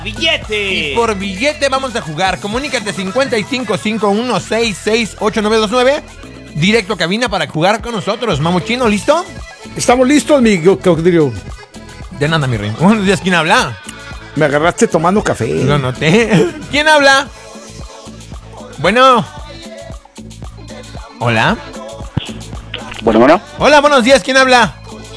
¡Billete! Y por billete vamos a jugar. Comunícate 5551668929. Directo a cabina para jugar con nosotros. Mamuchino, ¿listo? Estamos listos, mi cocodrilo. De nada, mi rey. Buenos días, ¿quién habla? Me agarraste tomando café. Lo noté. ¿Quién habla? Bueno. Hola. Bueno. Hola, buenos días, ¿quién habla?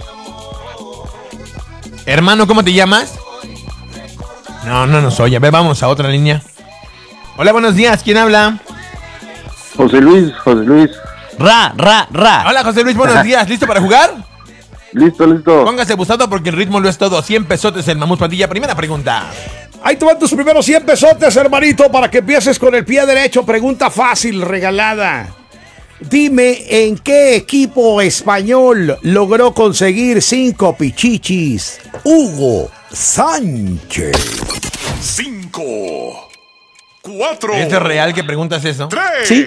Hermano, ¿cómo te llamas? No nos oye. A ver, vamos a otra línea. Hola, buenos días, ¿quién habla? José Luis. Ra. Hola, José Luis, buenos días. ¿Listo para jugar? Listo. Póngase abusado porque el ritmo lo es todo. 100 pesotes el Mamut Pandilla. Primera pregunta. Ahí te van tus primeros 100 pesotes, hermanito, para que empieces con el pie derecho. Pregunta fácil, regalada. Dime, ¿en qué equipo español logró conseguir 5 pichichis Hugo Sánchez? 5, 4. ¿Es real que preguntas eso? 3. Sí.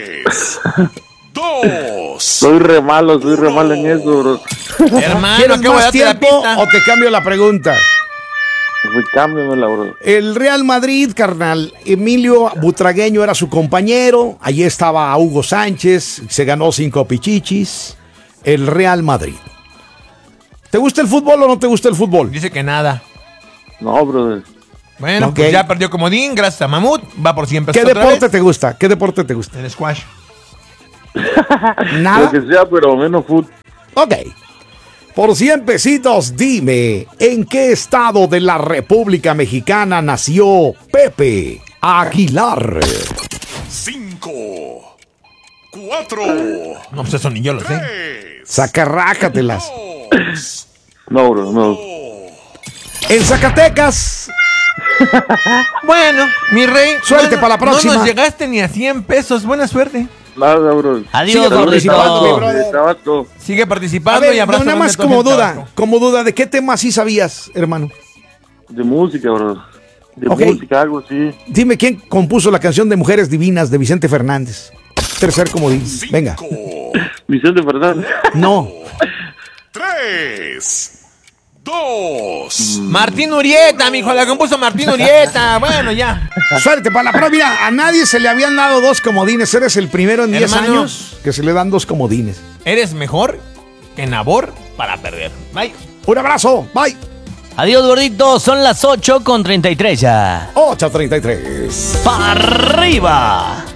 2. Soy re malo en eso, bro. Hermano, ¿Quieres ¿qué voy a más darte la tiempo pista? o te cambio la pregunta? Pues cámbiamela, bro. El Real Madrid, carnal, Emilio Butragueño era su compañero. Allí estaba Hugo Sánchez, se ganó 5 pichichis. El Real Madrid. ¿Te gusta el fútbol o no te gusta el fútbol? Dice que nada. No, bro. Bueno, Ok. pues ya perdió comodín. Gracias a Mamut. Va por 100 pesos ¿Qué otra deporte vez. te gusta? ¿Qué deporte te gusta? El squash. Lo Nada. que sea, pero menos fútbol. Ok. Por 100 pesitos, dime, ¿en qué estado de la República Mexicana nació Pepe Aguilar? 5, 4. No, pues eso ni yo lo sé. 3. Sacarrácatelas. 2. No, bro, no. En Zacatecas. Bueno, mi rey. Suerte para la próxima. No nos llegaste ni a 100 pesos. Buena suerte. Nada, bro. Adiós, Sigue participando, mi gordito. brother. De Tabaco. Sigue A participando ver, y abrazo. nada más grande a toda la gente de como Tabasco. duda, ¿de qué tema sí sabías, hermano? De música, bro. De Ok. música, algo así. Dime quién compuso la canción de Mujeres Divinas de Vicente Fernández. Tercer comodín. Venga. 5, Vicente Fernández. No. 3. 2. Martín Urieta, mijo. La compuso Martín Urieta. Bueno, ya. Suerte para la prueba. Mira, a nadie se le habían dado 2 comodines. Eres el primero en 10 Hermano. años que se le dan 2 comodines. Eres mejor que Nabor para perder. Bye. Un abrazo. Bye. Adiós, gordito. Son las 8:33 ya. 8:33. ¡Para arriba!